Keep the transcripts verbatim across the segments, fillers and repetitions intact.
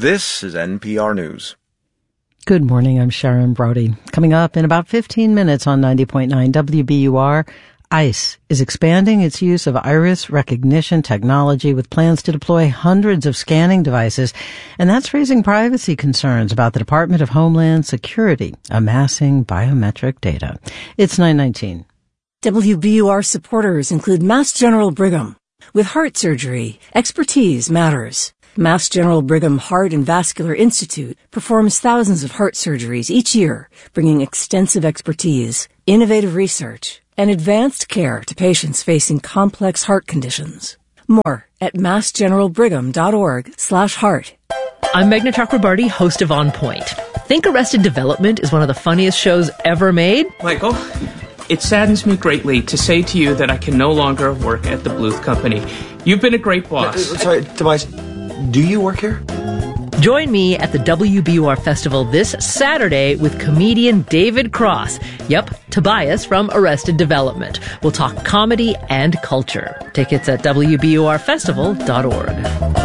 This is N P R News. Good morning, I'm Sharon Brody. Coming up in about fifteen minutes on ninety point nine W B U R, ICE is expanding its use of iris recognition technology with plans to deploy hundreds of scanning devices, and that's raising privacy concerns about the Department of Homeland Security amassing biometric data. It's nine nineteen. W B U R supporters include Mass General Brigham. With heart surgery, expertise matters. Mass General Brigham Heart and Vascular Institute performs thousands of heart surgeries each year, bringing extensive expertise, innovative research, and advanced care to patients facing complex heart conditions. More at massgeneralbrigham.org slash heart. I'm Meghna Chakrabarty, host of On Point. Think Arrested Development is one of the funniest shows ever made? Michael, it saddens me greatly to say to you that I can no longer work at the Bluth Company. You've been a great boss. Uh, sorry, Tobias, do you work here? Join me at the W B U R Festival this Saturday with comedian David Cross. Yep, Tobias from Arrested Development. We'll talk comedy and culture. Tickets at w b u r festival dot org.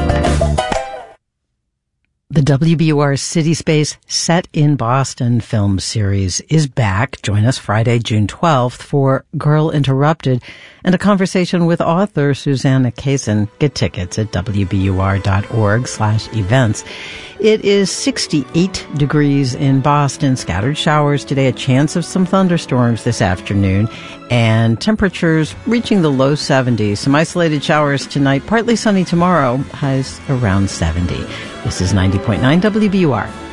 The W B U R City Space Set in Boston film series is back. Join us Friday, June twelfth for Girl Interrupted and a conversation with author Susanna Kaysen. Get tickets at w b u r dot org slash events. It is sixty-eight degrees in Boston. Scattered showers today, a chance of some thunderstorms this afternoon, and temperatures reaching the low seventies. Some isolated showers tonight, partly sunny tomorrow, highs around seventy. This is ninety point nine W B U R.